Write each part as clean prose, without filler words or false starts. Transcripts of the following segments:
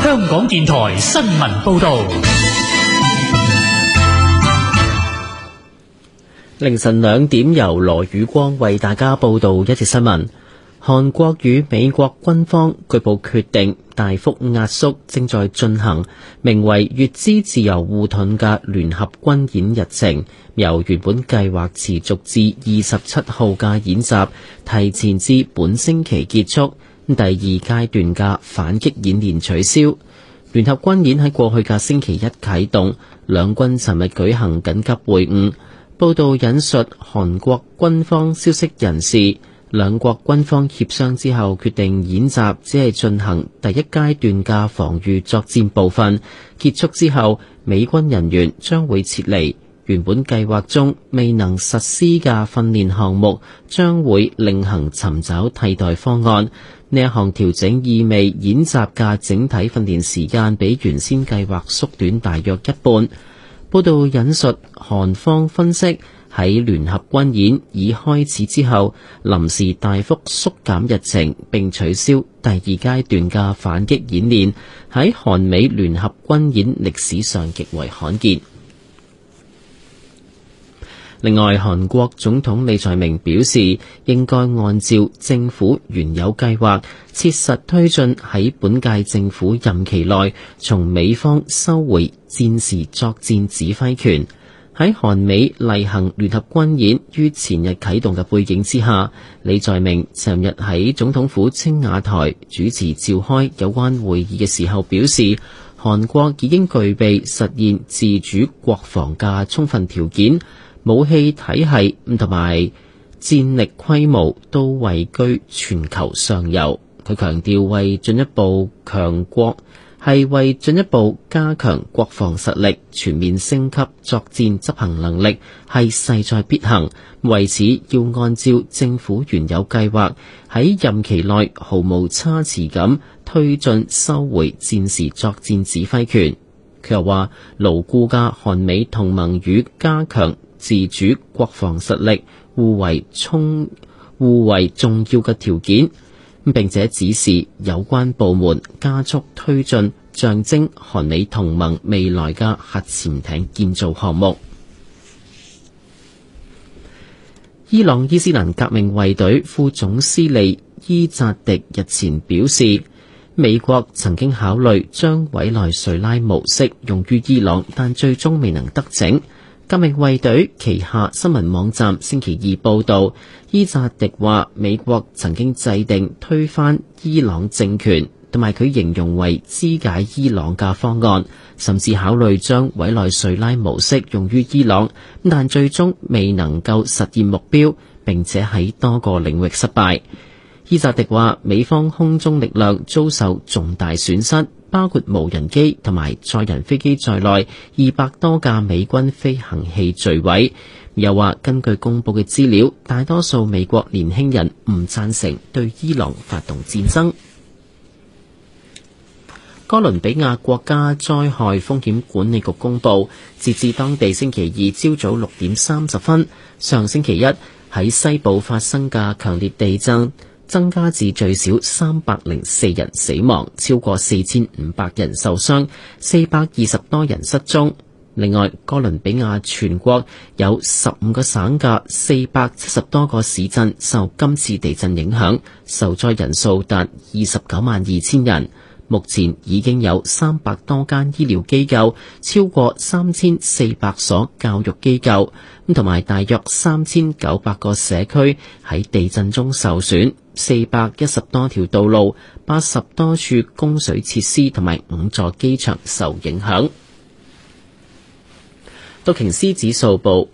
香港電台新聞報道。 凌晨2點，由羅宇光為大家報道一節新聞。韓國與美國軍方據報決定大幅壓縮正在進行名為乙支自由護盾嘅聯合軍演日程，由原本計劃持續至27號嘅演習提前至本星期結束。第二階段嘅反擊演練取消。聯合軍演喺過去嘅星期一啟動，兩軍尋日舉行緊急會晤。報道引述韓國軍方消息人士，兩國軍方協商之後決定演習只係進行第一階段嘅防禦作戰部分，結束之後美軍人員將會撤離。原本計劃中未能實施嘅訓練項目將會另行尋找替代方案。呢一項調整意味演習嘅整體訓練時間比原先計劃縮短大約一半。報道引述韓方分析，喺聯合軍演已開始之後，臨時大幅縮減日程並取消第二階段嘅反擊演練，喺韓美聯合軍演歷史上極為罕見。另外，韓國總統李在明表示，應該按照政府原有計劃，切實推進喺本屆政府任期內從美方收回戰時作戰指揮權。喺韓美例行聯合軍演於前日啟動嘅背景之下，李在明尋日喺總統府青瓦台主持召開有關會議嘅時候表示，韓國已經具備實現自主國防嘅充分條件，武器體系同埋戰力規模都位居全球上游。佢強調，為進一步加強國防實力，全面升級作戰執行能力係勢在必行。為此，要按照政府原有計劃，喺任期內毫無差池咁推進收回戰時作戰指揮權。佢又話，牢固嘅韓美同盟與加強自主國防實力互為重要嘅條件，並且指示有關部門加速推進象徵韓美同盟未來嘅核潛艇建造項目。伊朗伊斯蘭革命衛隊副總司令伊扎迪日前表示，美國曾經考慮將委內瑞拉模式用於伊朗，但最終未能得逞。革命衛隊旗下新聞網站星期二報道，伊扎迪話美國曾經制定推翻伊朗政權，同埋佢形容為肢解伊朗嘅方案，甚至考慮將委內瑞拉模式用於伊朗，但最終未能夠實現目標，並且喺多個領域失敗。伊扎迪話，美方空中力量遭受重大損失，包括無人機同埋載人飛機在內200多架美軍飛行器墜毀。又話根據公佈嘅資料，大多數美國年輕人唔贊成對伊朗發動戰爭。哥倫比亞國家災害風險管理局公佈，截至當地星期二朝早6點30分，上星期一喺西部發生嘅強烈地震增加至最少304人死亡，超過4500人受傷，420多人失蹤。另外，哥倫比亞全國有15個省嘅470多個市鎮受今次地震影響，受災人數達292000人。目前已經有300多間醫療機構，超過3400所教育機構，同埋大約3900個社區喺地震中受損，410多條道路、80多處供水設施同埋5座機場受影響。道瓊斯指數報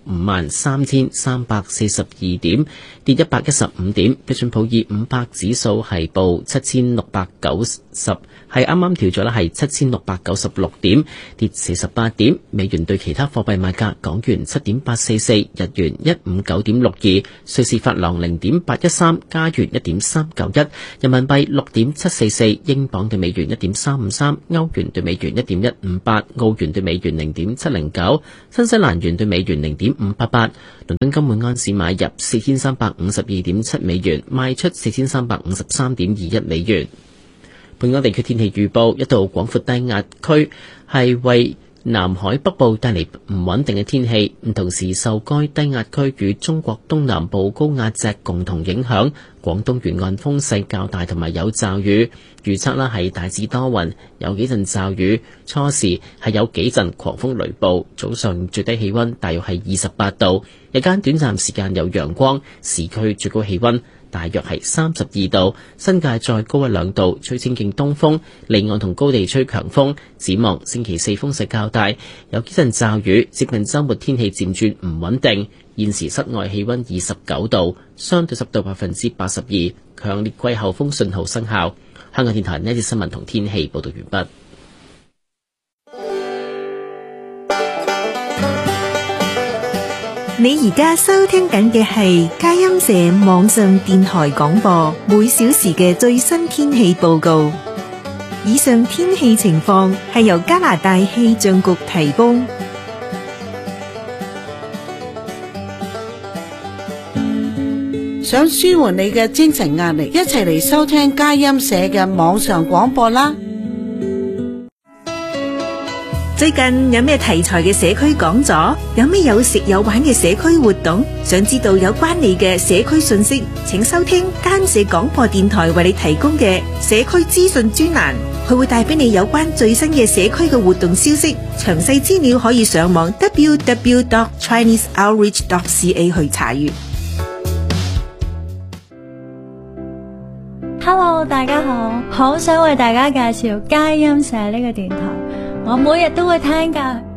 53342點，跌115點。標準普爾500指數係報7690，係啱啱調咗啦，係7696點，跌48點。美元對其他貨幣賣價：港元7.844，日元159.62，瑞士法郎0.813，加元1.391，人民幣6.744，英鎊對美元1.353，歐元對美元1.158，澳元對美元0.709。新西蘭元對美元0.588，倫敦金每安士買入4352.7美元，賣出4353.21美元。 本港地區天氣預報，一道廣闊低壓區係為南海北部帶嚟唔穩定嘅天氣，同時受該低壓區與中國東南部高壓脊共同影響，廣東沿岸風勢較大同埋有驟雨。預測啦係大致多雲，有幾陣驟雨，初時係有幾陣狂風雷暴。早上最低氣溫大約係28度，日間短暫時間有陽光，市區最高氣溫大約係32度，新界再高1-2度，吹清勁東風，離岸同高地吹強風。展望星期四風勢較大，有幾陣驟雨，接近週末天氣漸轉唔穩定。現時室外氣溫29度，相對濕度82%，強烈季候風信號生效。香港電台呢節新聞同天氣報道完畢。 你而家收聽緊嘅係佳音社網上電台廣播，每小時嘅最新天氣報告。以上天氣情況係由加拿大氣象局提供。 想舒緩你嘅精神壓力，一齊嚟收聽佳音社嘅網上廣播啦！ 最近有咩題材嘅社區講座？有咩有食有玩嘅社區活動？想知道有關你嘅社區信息，請收聽佳音社廣播電台為你提供嘅社區資訊專欄，佢會帶俾你有關最新嘅社區嘅活動消息。詳細資料可以上網 www.chineseoutreach.ca 去查閱。 Hello， 大家好，好想為大家介紹佳音社呢個電台，我每日都會聽㗎。